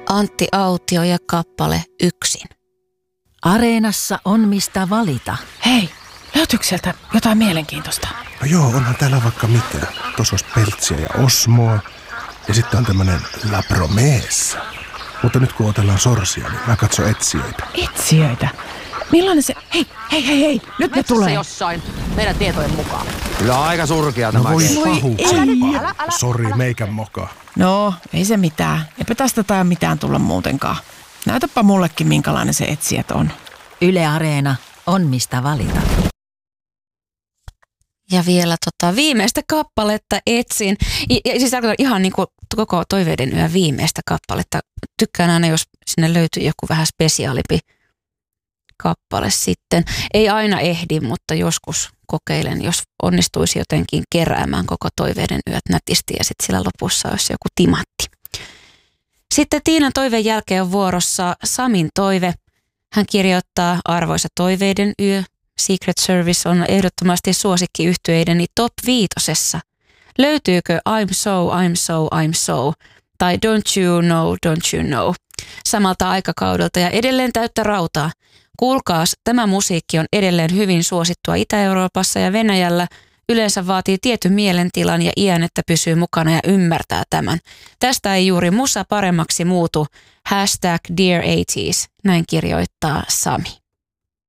Antti Autio ja kappale Yksin. Areenassa on mistä valita. Hei, löytyykö sieltä jotain mielenkiintoista? No joo, onhan täällä vaikka mitä. Tuossa olisi Peltsiä ja Osmoa. Ja sitten on tämmönen La Promessa. Mutta nyt kun otellaan sorsia, niin mä katson etsijöitä. Etsijöitä? Millainen se... Hei, nyt ne tulee. Jossain meidän tietojen mukaan. Kyllä aika surkea tämä. Voi ei. Sori, meikän moka. No, ei se mitään. Eipä tästä tai mitään tulla muutenkaan. Näytäpä mullekin, minkälainen se etsijät on. Yle Areena on mistä valita. Ja vielä viimeistä kappaletta etsin. Ja siis tarkoitan ihan niin kuin koko Toiveiden yön viimeistä kappaletta. Tykkään aina, jos sinne löytyy joku vähän spesiaalimpi kappale sitten. Ei aina ehdi, mutta joskus kokeilen, jos onnistuisi jotenkin keräämään koko Toiveiden yöt nätisti ja sitten sillä lopussa olisi joku timatti. Sitten Tiinan toiveen jälkeen on vuorossa Samin toive. Hän kirjoittaa Arvoisa Toiveiden yö. Secret Service on ehdottomasti suosikkiyhtyeideni top 5. Löytyykö I'm so tai Don't you know samalta aikakaudelta ja edelleen täyttä rautaa. Kuulkaas, tämä musiikki on edelleen hyvin suosittua Itä-Euroopassa ja Venäjällä. Yleensä vaatii tietyn mielentilan ja iän, että pysyy mukana ja ymmärtää tämän. Tästä ei juuri musa paremmaksi muutu. #Dear 80s, näin kirjoittaa Sami.